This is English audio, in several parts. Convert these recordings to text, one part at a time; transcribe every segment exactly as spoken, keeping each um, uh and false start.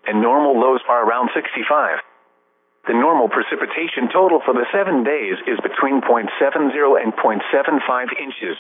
and normal lows are around sixty-five. The normal precipitation total for the seven days is between zero point seven zero and zero point seven five inches.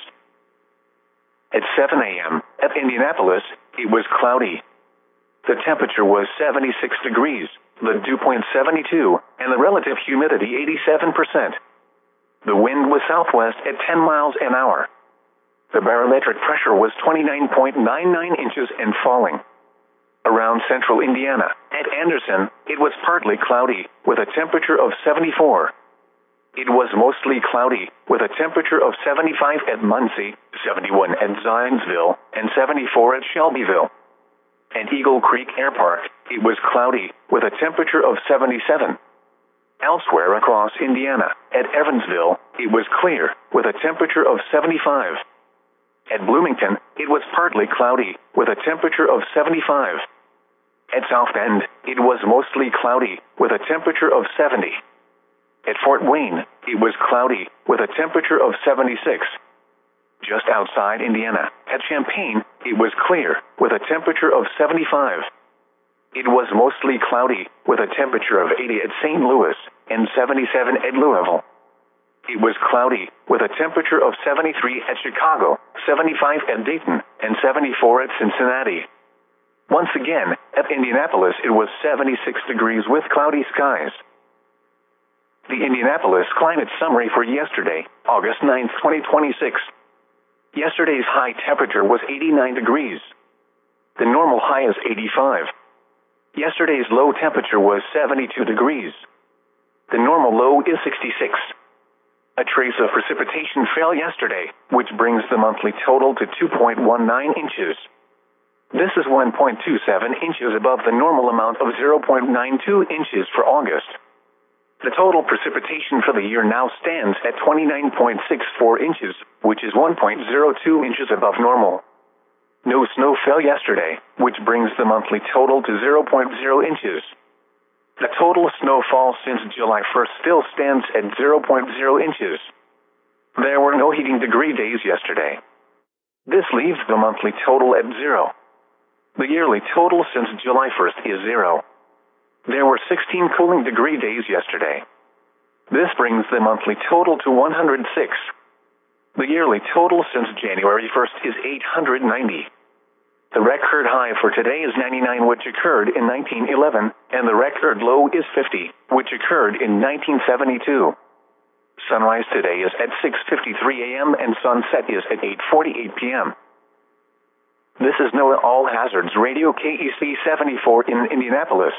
At seven a m at Indianapolis, it was cloudy. The temperature was seventy-six degrees, the dew point seventy-two, and the relative humidity eighty-seven percent. The wind was southwest at ten miles an hour. The barometric pressure was twenty-nine point nine nine inches and falling. Around central Indiana, at Anderson, it was partly cloudy, with a temperature of seventy-four. It was mostly cloudy, with a temperature of seventy-five at Muncie, seventy-one at Zionsville, and seventy-four at Shelbyville. At Eagle Creek Air Park, it was cloudy, with a temperature of seventy-seven. Elsewhere across Indiana, at Evansville, it was clear, with a temperature of seventy-five. At Bloomington, it was partly cloudy, with a temperature of seventy-five. At South Bend, it was mostly cloudy, with a temperature of seventy. At Fort Wayne, it was cloudy, with a temperature of seventy-six. Just outside Indiana, at Champaign, it was clear, with a temperature of seventy-five. It was mostly cloudy, with a temperature of eighty at Saint Louis, and seventy-seven at Louisville. It was cloudy, with a temperature of seventy-three at Chicago, seventy-five at Dayton, and seventy-four at Cincinnati. Once again, at Indianapolis it was seventy-six degrees with cloudy skies. The Indianapolis Climate Summary for yesterday, August ninth, twenty twenty-six. Yesterday's high temperature was eighty-nine degrees. The normal high is eighty-five. Yesterday's low temperature was seventy-two degrees. The normal low is sixty-six. A trace of precipitation fell yesterday, which brings the monthly total to two point one nine inches. This is one point two seven inches above the normal amount of zero point nine two inches for August. The total precipitation for the year now stands at twenty-nine point six four inches, which is one point zero two inches above normal. No snow fell yesterday, which brings the monthly total to zero point zero inches. The total snowfall since July first still stands at zero point zero inches. There were no heating degree days yesterday. This leaves the monthly total at zero. The yearly total since July first is zero. There were sixteen cooling degree days yesterday. This brings the monthly total to one hundred six. The yearly total since January first is eight hundred ninety. The record high for today is ninety-nine, which occurred in nineteen eleven, and the record low is fifty, which occurred in nineteen seventy-two. Sunrise today is at six fifty-three a m and sunset is at eight forty-eight p m This is NOAA All Hazards Radio K E C seventy-four in Indianapolis.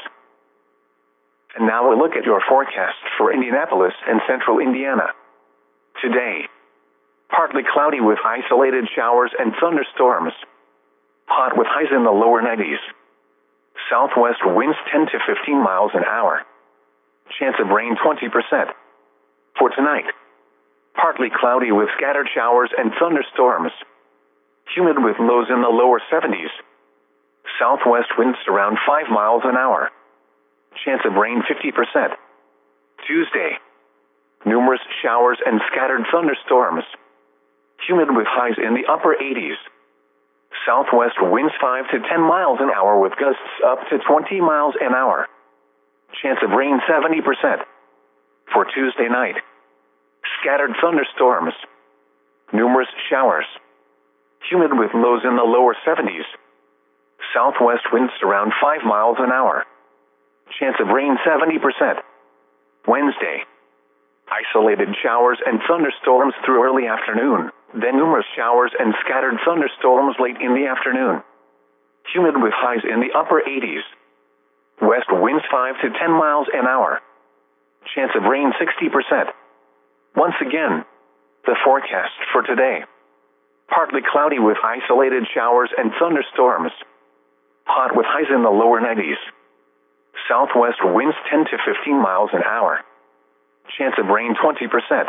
And now a look at your forecast for Indianapolis and central Indiana. Today, partly cloudy with isolated showers and thunderstorms. Hot with highs in the lower nineties. Southwest winds ten to fifteen miles an hour. Chance of rain twenty percent. For tonight, partly cloudy with scattered showers and thunderstorms. Humid with lows in the lower seventies. Southwest winds around five miles an hour. Chance of rain fifty percent. Tuesday, numerous showers and scattered thunderstorms. Humid with highs in the upper eighties. Southwest winds five to ten miles an hour with gusts up to twenty miles an hour. Chance of rain seventy percent. For Tuesday night, scattered thunderstorms. Numerous showers. Humid with lows in the lower seventies. Southwest winds around five miles an hour. Chance of rain seventy percent. Wednesday, isolated showers and thunderstorms through early afternoon, then numerous showers and scattered thunderstorms late in the afternoon. Humid with highs in the upper eighties. West winds five to ten miles an hour. Chance of rain sixty percent. Once again, the forecast for today. Partly cloudy with isolated showers and thunderstorms. Hot with highs in the lower nineties. Southwest winds ten to fifteen miles an hour. Chance of rain twenty percent.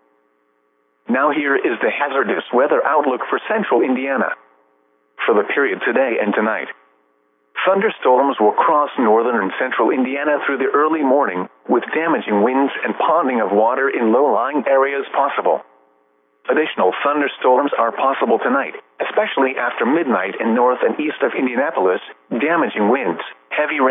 Now here is the hazardous weather outlook for central Indiana. For the period today and tonight, thunderstorms will cross northern and central Indiana through the early morning, with damaging winds and ponding of water in low-lying areas possible. Additional thunderstorms are possible tonight, especially after midnight in north and east of Indianapolis, damaging winds, heavy rain.